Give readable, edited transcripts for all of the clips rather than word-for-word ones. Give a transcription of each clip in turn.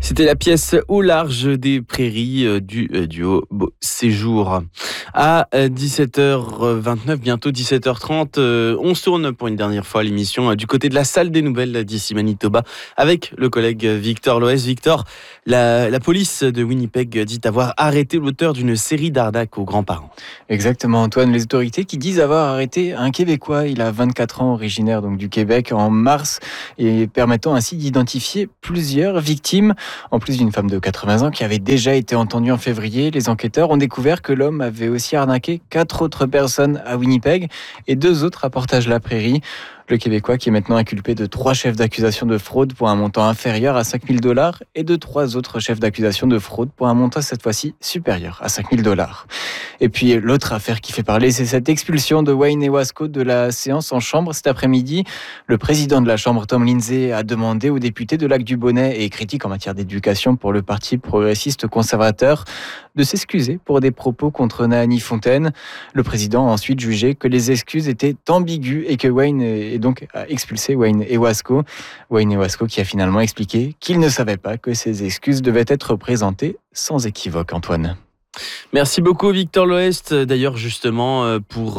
C'était la pièce Au large des prairies du duo Beau Séjour. À 17h29, bientôt 17h30, on se tourne pour une dernière fois l'émission du côté de la salle des nouvelles d'ici Manitoba avec le collègue Victor Loès. Victor, la police de Winnipeg dit avoir arrêté l'auteur d'une série d'arnaques aux grands-parents. Exactement, Antoine. Les autorités qui disent avoir arrêté un Québécois, il a 24 ans, originaire donc du Québec, en mars, et permettant ainsi d'identifier plusieurs victimes. En plus d'une femme de 80 ans qui avait déjà été entendue en février, les enquêteurs ont découvert que l'homme avait aussi arnaqué 4 autres personnes à Winnipeg et 2 autres à Portage-la-Prairie. Le Québécois qui est maintenant inculpé de 3 chefs d'accusation de fraude pour un montant inférieur à 5 000 $ et de 3 autres chefs d'accusation de fraude pour un montant cette fois-ci supérieur à 5 000 $. Et puis l'autre affaire qui fait parler, c'est cette expulsion de Wayne Ewasco de la séance en chambre cet après-midi. Le président de la chambre, Tom Lindsay, a demandé aux députés de Lac-du-Bonnet et critique en matière d'éducation pour le parti progressiste conservateur de s'excuser pour des propos contre Naani Fontaine. Le président a ensuite jugé que les excuses étaient ambiguës et que Wayne est donc a expulsé Wayne Ewasco. Wayne Ewasco qui a finalement expliqué qu'il ne savait pas que ces excuses devaient être présentées sans équivoque, Antoine. Merci beaucoup Victor Loest. D'ailleurs justement pour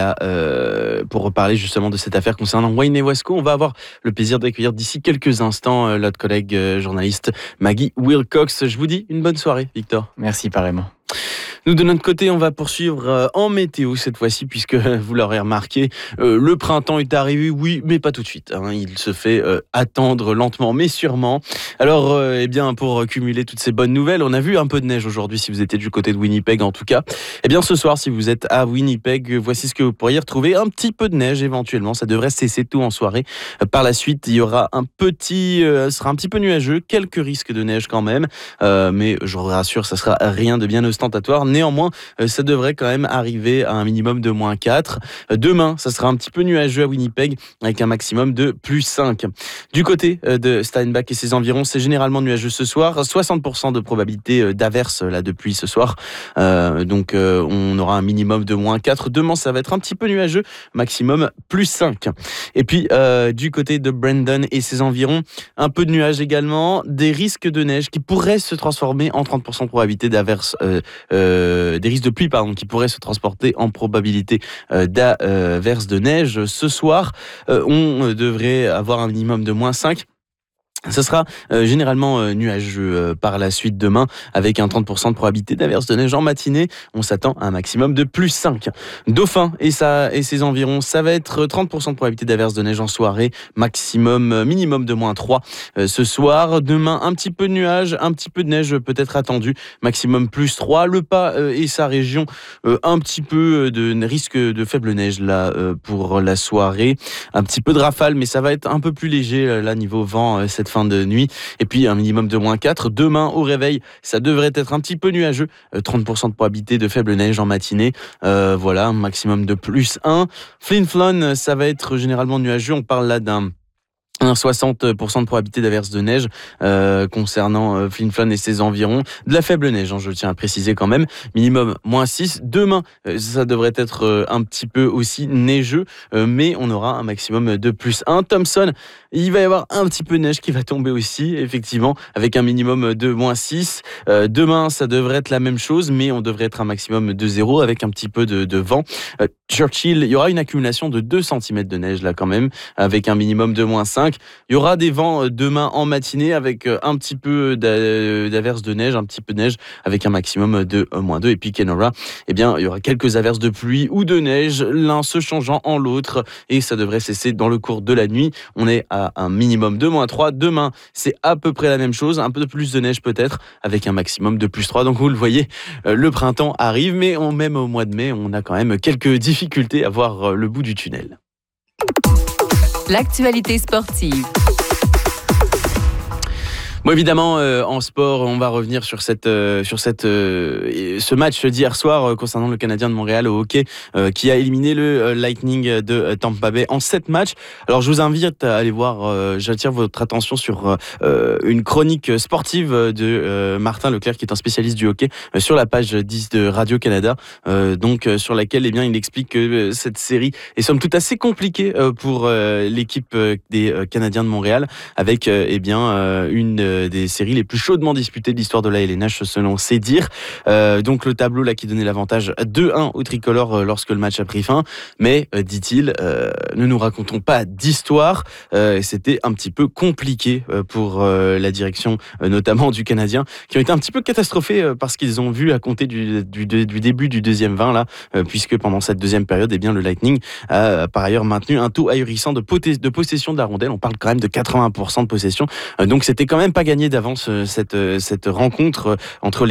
parler justement de cette affaire concernant Wayne Ewasco, on va avoir le plaisir d'accueillir d'ici quelques instants notre collègue journaliste Maggie Wilcox. Je vous dis une bonne soirée Victor. Merci pareillement. Nous, de notre côté, on va poursuivre en météo cette fois-ci, puisque vous l'aurez remarqué, le printemps est arrivé, oui, mais pas tout de suite. Il se fait attendre lentement, mais sûrement. Alors, pour cumuler toutes ces bonnes nouvelles, on a vu un peu de neige aujourd'hui, si vous étiez du côté de Winnipeg en tout cas. Ce soir, si vous êtes à Winnipeg, voici ce que vous pourriez retrouver. Un petit peu de neige éventuellement, ça devrait cesser tout en soirée. Par la suite, il y aura sera un petit peu nuageux, quelques risques de neige quand même, mais je vous rassure, ça sera rien de bien ostentatoire. Néanmoins, ça devrait quand même arriver à un minimum de -4. Demain, ça sera un petit peu nuageux à Winnipeg avec un maximum de +5. Du côté de Steinbach et ses environs, c'est généralement nuageux ce soir. 60% de probabilité d'averse de pluie ce soir. On aura un minimum de -4. Demain, ça va être un petit peu nuageux, maximum +5. Et puis, du côté de Brandon et ses environs, un peu de nuages également. Des risques de neige qui pourraient se transformer en 30% de probabilité d'averse. Des risques de pluie qui pourraient se transporter en probabilité d'averse de neige. Ce soir, on devrait avoir un minimum de -5. Ce sera généralement nuageux par la suite demain avec un 30% de probabilité d'averse de neige en matinée. On s'attend à un maximum de +5. Dauphin et ses environs, ça va être 30% de probabilité d'averse de neige en soirée, minimum de -3 ce soir. Demain, un petit peu de nuages, un petit peu de neige peut-être attendu, maximum +3. Le Pas et sa région, un petit peu de risque de faible neige là pour la soirée. Un petit peu de rafale, mais ça va être un peu plus léger là niveau vent cette fin de nuit, et puis un minimum de -4. Demain au réveil, ça devrait être un petit peu nuageux, 30% de probabilité de faible neige en matinée, un maximum de +1. Flin Flon, ça va être généralement nuageux, on parle là d'un 60% de probabilité d'averse de neige concernant Flin Flon et ses environs. De la faible neige, je tiens à préciser quand même. Minimum -6. Demain, ça devrait être un petit peu aussi neigeux, mais on aura un maximum de +1. Thompson, il va y avoir un petit peu de neige qui va tomber aussi, effectivement, avec un minimum de -6. Demain, ça devrait être la même chose, mais on devrait être un maximum de 0 avec un petit peu de vent. Churchill, il y aura une accumulation de 2 cm de neige là quand même, avec un minimum de -5. Il y aura des vents demain en matinée avec un petit peu d'averses de neige, un petit peu de neige avec un maximum de -2. Et puis Kenora, il y aura quelques averses de pluie ou de neige, l'un se changeant en l'autre, et ça devrait cesser dans le cours de la nuit. On est à un minimum de -3. Demain, c'est à peu près la même chose, un peu plus de neige peut-être, avec un maximum de +3. Donc vous le voyez, le printemps arrive, mais même au mois de mai, on a quand même quelques difficultés à voir le bout du tunnel. L'actualité sportive. Bon, évidemment, en sport, on va revenir sur ce match d'hier soir concernant le Canadien de Montréal au hockey qui a éliminé le Lightning de Tampa Bay en 7 matchs. Alors, je vous invite à aller voir, j'attire votre attention sur une chronique sportive de Martin Leclerc, qui est un spécialiste du hockey, sur la page 10 de Radio-Canada, sur laquelle il explique que cette série est somme toute assez compliquée pour l'équipe des Canadiens de Montréal, avec une des séries les plus chaudement disputées de l'histoire de la LNH selon ses dires. Donc le tableau là qui donnait l'avantage 2-1 au tricolore lorsque le match a pris fin. Mais, dit-il, ne nous racontons pas d'histoire. C'était un petit peu compliqué pour la direction, notamment du Canadien, qui ont été un petit peu catastrophés parce qu'ils ont vu à compter du début du deuxième 20 là, puisque pendant cette deuxième période, eh bien, le Lightning a par ailleurs maintenu un taux ahurissant de possession de la rondelle. On parle quand même de 80% de possession. Donc c'était quand même pas gagné d'avance cette rencontre entre